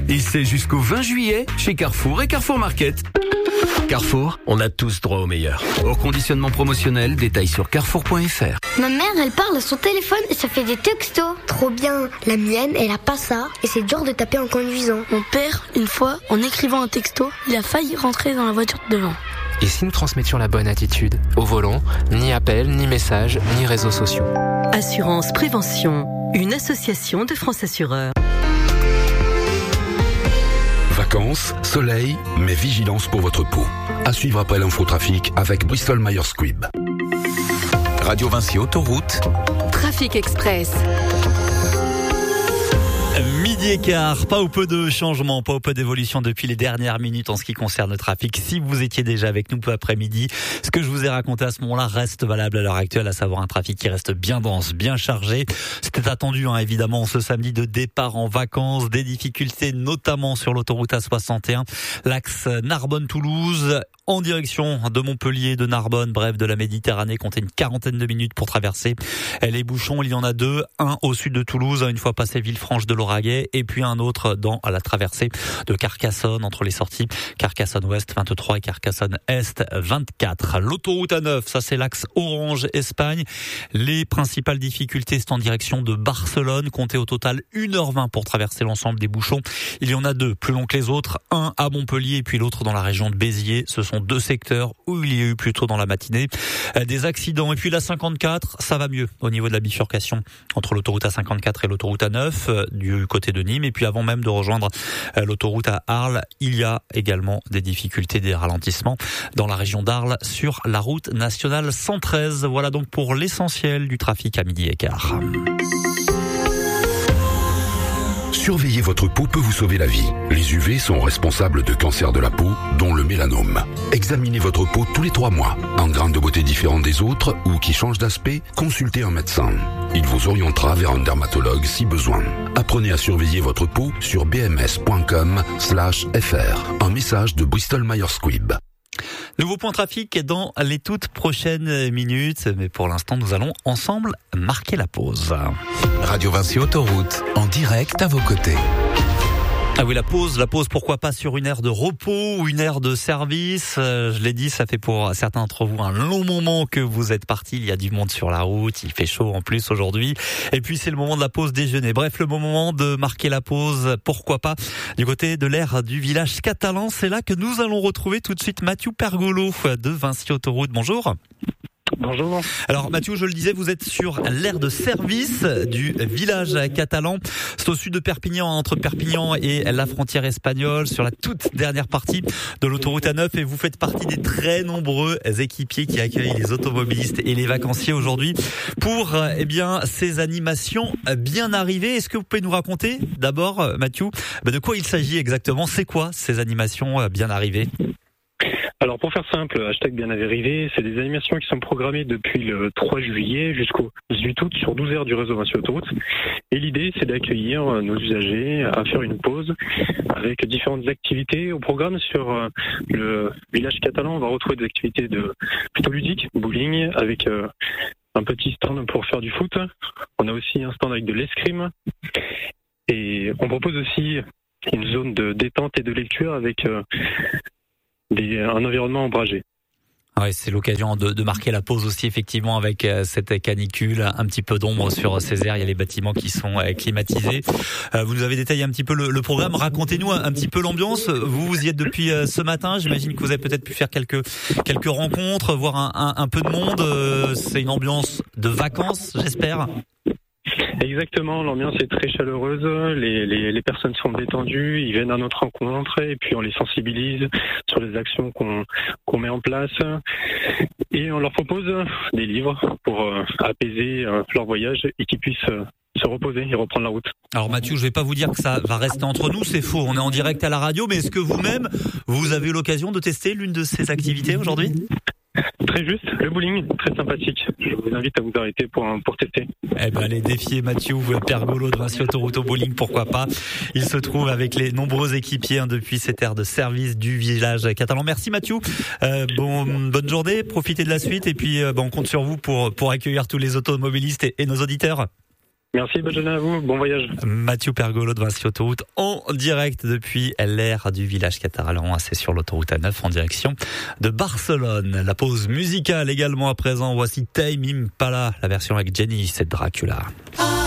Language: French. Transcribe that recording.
Et c'est jusqu'au 20 juillet chez Carrefour et Carrefour Market. Carrefour, on a tous droit au meilleur. Hors conditionnement promotionnel, détails sur carrefour.fr. Ma mère, elle parle à son téléphone et ça fait des textos. Trop bien. La mienne, elle a pas ça et c'est dur de taper en conduisant. Mon père, une fois, en écrivant un texto, il a failli rentrer dans la voiture de devant. Et si nous transmettions la bonne attitude? Au volant, ni appel, ni message, ni réseaux sociaux. Assurance Prévention, une association de France Assureurs. Vacances, soleil, mais vigilance pour votre peau. À suivre après l'infotrafic avec Bristol Myers Squibb. Radio Vinci Autoroute. Trafic Express. Midi et quart, pas ou peu de changements, pas ou peu d'évolution depuis les dernières minutes en ce qui concerne le trafic. Si vous étiez déjà avec nous peu après-midi, ce que je vous ai raconté à ce moment-là reste valable à l'heure actuelle, à savoir un trafic qui reste bien dense, bien chargé. C'était attendu, évidemment, ce samedi de départ en vacances, des difficultés notamment sur l'autoroute A61, l'axe Narbonne-Toulouse, en direction de Montpellier, de Narbonne, bref, de la Méditerranée, comptez une quarantaine de minutes pour traverser les bouchons. Il y en a deux, un au sud de Toulouse, une fois passé Villefranche de Lauragais, et puis un autre dans la traversée de Carcassonne, entre les sorties Carcassonne-Ouest 23 et Carcassonne-Est 24. L'autoroute A9, ça c'est l'axe Orange-Espagne. Les principales difficultés, c'est en direction de Barcelone, comptez au total 1h20 pour traverser l'ensemble des bouchons. Il y en a deux, plus longs que les autres, un à Montpellier et puis l'autre dans la région de Béziers. Ce sont deux secteurs où il y a eu plus tôt dans la matinée des accidents. Et puis la 54, ça va mieux au niveau de la bifurcation entre l'autoroute A54 et l'autoroute A9 du côté de Nîmes. Et puis avant même de rejoindre l'autoroute à Arles, il y a également des difficultés, des ralentissements dans la région d'Arles sur la route nationale 113. Voilà donc pour l'essentiel du trafic à midi et quart. Surveiller votre peau peut vous sauver la vie. Les UV sont responsables de cancers de la peau, dont le mélanome. Examinez votre peau tous les 3 mois. En grains de beauté différents des autres ou qui changent d'aspect, consultez un médecin. Il vous orientera vers un dermatologue si besoin. Apprenez à surveiller votre peau sur bms.com/fr. Un message de Bristol Myers Squibb. Nouveau point trafic dans les toutes prochaines minutes, mais pour l'instant nous allons ensemble marquer la pause. Radio Vinci Autoroute, en direct à vos côtés. Ah oui, la pause, pourquoi pas sur une aire de repos ou une aire de service. Je l'ai dit, ça fait pour certains d'entre vous un long moment que vous êtes partis. Il y a du monde sur la route, il fait chaud en plus aujourd'hui. Et puis c'est le moment de la pause déjeuner. Bref, le moment de marquer la pause, pourquoi pas, du côté de l'aire du village catalan. C'est là que nous allons retrouver tout de suite Mathieu Pergolo de Vinci Autoroute. Bonjour. Bonjour. Alors Mathieu, je le disais, vous êtes sur l'aire de service du village catalan. C'est au sud de Perpignan, entre Perpignan et la frontière espagnole, sur la toute dernière partie de l'autoroute A9, et vous faites partie des très nombreux équipiers qui accueillent les automobilistes et les vacanciers aujourd'hui pour ces animations bien arrivées. Est-ce que vous pouvez nous raconter d'abord, Mathieu, de quoi il s'agit exactement? C'est quoi ces animations bien arrivées? Alors pour faire simple, hashtag bien arrivé, c'est des animations qui sont programmées depuis le 3 juillet jusqu'au 18 août sur 12 aires du réseau Vinci Autoroute. Et l'idée, c'est d'accueillir nos usagers à faire une pause avec différentes activités au programme. Sur le village catalan, on va retrouver des activités plutôt ludiques, bowling, avec un petit stand pour faire du foot. On a aussi un stand avec de l'escrime. Et on propose aussi une zone de détente et de lecture avec un environnement ombragé. Ouais, c'est l'occasion de marquer la pause aussi, effectivement, avec cette canicule, un petit peu d'ombre sur ces aires. Il y a les bâtiments qui sont climatisés. Vous nous avez détaillé un petit peu le programme. Racontez-nous un petit peu l'ambiance. Vous y êtes depuis ce matin. J'imagine que vous avez peut-être pu faire quelques rencontres, voir un peu de monde. C'est une ambiance de vacances, j'espère. Exactement, l'ambiance est très chaleureuse, les personnes sont détendues, ils viennent à notre rencontre et puis on les sensibilise sur les actions qu'on met en place et on leur propose des livres pour apaiser leur voyage et qu'ils puissent se reposer et reprendre la route. Alors Mathieu, je vais pas vous dire que ça va rester entre nous, c'est faux, on est en direct à la radio, mais est-ce que vous-même, vous avez eu l'occasion de tester l'une de ces activités aujourd'hui ? Très juste, le bowling, très sympathique. Je vous invite à vous arrêter pour tester. Allez défier Mathieu Pergolo de Vinci Autoroute au bowling, pourquoi pas. Il se trouve avec les nombreux équipiers depuis cette aire de service du village catalan. Merci Mathieu. Bonne journée, profitez de la suite et puis on compte sur vous pour accueillir tous les automobilistes et nos auditeurs. Merci, bonne journée à vous, bon voyage. Mathieu Pergolo de Vinci Autoroute en direct depuis l'aire du village catalan, c'est sur l'autoroute A9 en direction de Barcelone. La pause musicale également à présent, voici Tame Impala, la version avec Jenny, c'est Dracula.